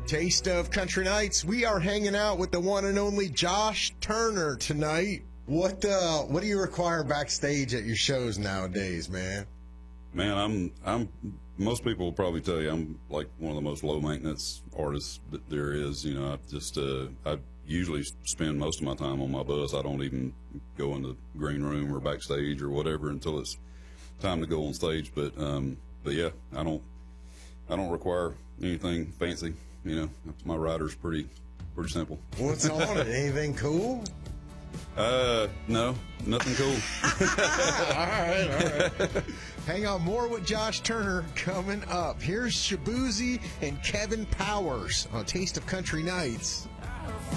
Taste of Country Nights. We are hanging out with the one and only Josh Turner tonight. What do you require backstage at your shows nowadays, man? Man, I'm most people will probably tell you I'm like one of the most low maintenance artists that there is. You know, I usually spend most of my time on my bus. I don't even go in the green room or backstage or whatever until it's time to go on stage. But yeah, I don't require anything fancy. You know, my rider's pretty simple. What's on it? Anything cool? No, nothing cool. All right. Hang on, more with Josh Turner coming up. Here's Shaboozey and Kevin Powers on Taste of Country Nights.